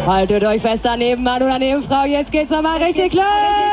Haltet euch fest daneben, Mann oder Nebenfrau, jetzt geht's nochmal richtig los.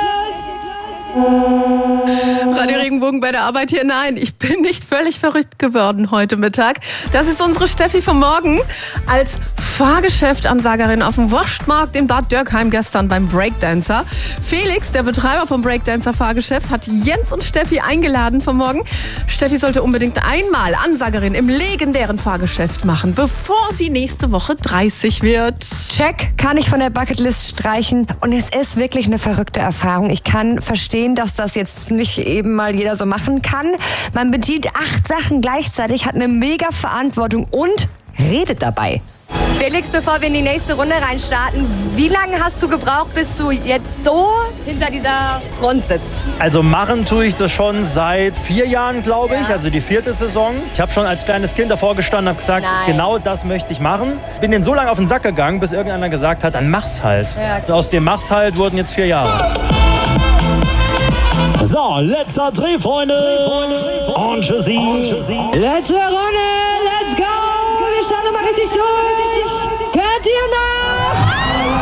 Radio Regenbogen bei der Arbeit hier. Nein, ich bin nicht völlig verrückt geworden heute Mittag. Das ist unsere Steffi vom Morgen als Fahrgeschäftansagerin auf dem Wurstmarkt in Bad Dürkheim gestern beim Breakdancer. Felix, der Betreiber vom Breakdancer Fahrgeschäft, hat Jens und Steffi eingeladen vom Morgen. Steffi sollte unbedingt einmal Ansagerin im legendären Fahrgeschäft machen, bevor sie nächste Woche 30 wird. Check, kann ich von der Bucketlist streichen. Und es ist wirklich eine verrückte Erfahrung. Ich kann verstehen, dass das jetzt nicht eben mal jeder so machen kann. Man bedient 8 Sachen gleichzeitig, hat eine mega Verantwortung und redet dabei. Felix, bevor wir in die nächste Runde reinstarten, wie lange hast du gebraucht, bis du jetzt so hinter dieser Front sitzt? Also machen tue ich das schon seit 4 Jahren, glaube ich, also die 4. Saison. Ich habe schon als kleines Kind davor gestanden und habe gesagt, genau das möchte ich machen. Bin denen so lange auf den Sack gegangen, bis irgendeiner gesagt hat, dann mach's halt. Ja. Aus dem Mach's halt wurden jetzt 4 Jahre. So, letzter Dreh, Freunde. Und tschüssi. Letzte Runde, let's go! Wir schauen nochmal richtig durch. Könnt ihr noch?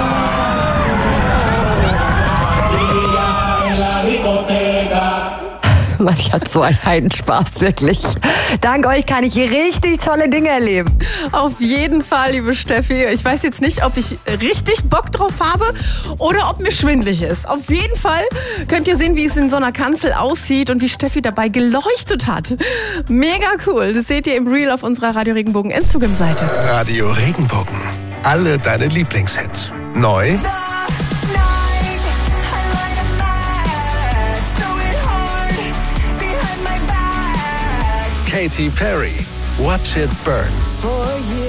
Mann, ich hatte so einen Heidenspaß, wirklich. Dank euch kann ich richtig tolle Dinge erleben. Auf jeden Fall, liebe Steffi. Ich weiß jetzt nicht, ob ich richtig Bock drauf habe oder ob mir schwindelig ist. Auf jeden Fall könnt ihr sehen, wie es in so einer Kanzel aussieht und wie Steffi dabei geleuchtet hat. Mega cool. Das seht ihr im Reel auf unserer Radio Regenbogen Instagram-Seite. Radio Regenbogen. Alle deine Lieblingshits. Neu Katy Perry, Watch It Burn.